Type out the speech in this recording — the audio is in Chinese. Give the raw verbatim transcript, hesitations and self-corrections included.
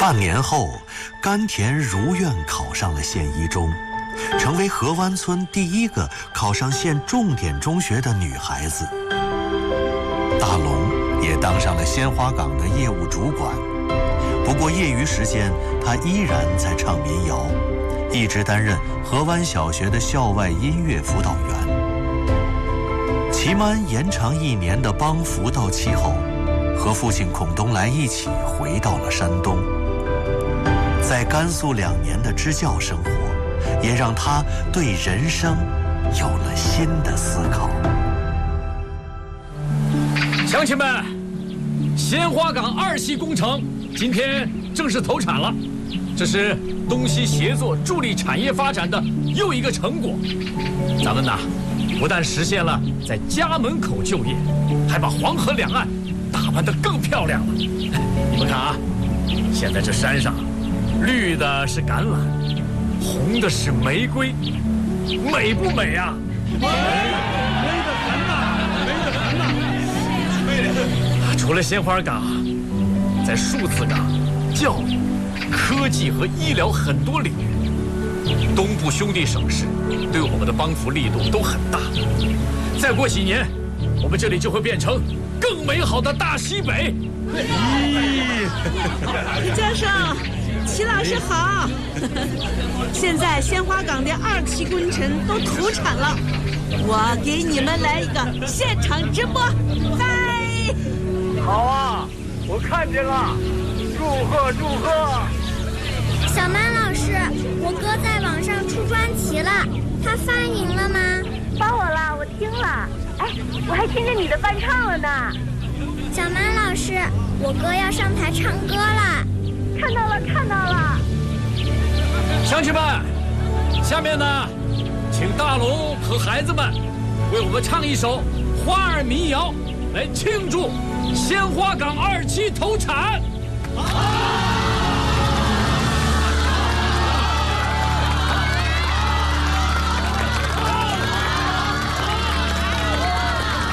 半年后，甘田如愿考上了县一中，成为河湾村第一个考上县重点中学的女孩子。大龙也当上了鲜花岗的业务主管，不过业余时间他依然在唱民谣，一直担任河湾小学的校外音乐辅导员。期满延长一年的帮扶到期后，和父亲孔东来一起回到了山东。在甘肃两年的支教生活，也让他对人生有了新的思考。 乡亲们，鲜花岗二期工程今天正式投产了，这是东西协作助力产业发展的又一个成果。咱们呐，不但实现了在家门口就业，还把黄河两岸打扮得更漂亮了。你们看啊，现在这山上，绿的是橄榄，红的是玫瑰，美不美啊？美，美得很呐，美得很呐，美得。除了鲜花岗，在数字岗、教育、科技和医疗很多领域，东部兄弟省市对我们的帮扶力度都很大。再过几年，我们这里就会变成更美好的大西北。 李教授，齐老师好。现在鲜花岗的二期工程都投产了，我给你们来一个现场直播，嗨！ 好啊，我看见了，祝贺祝贺！ 小曼老师，我哥在网上出专辑了，他发您了吗？ 发我了，我听了。哎，我还听见你的伴唱了呢。 小曼老师，我哥要上台唱歌了。 看到了，看到了。 乡亲们，下面呢，请大龙和孩子们为我们唱一首花儿民谣，来庆祝鲜花岗二期投产。好。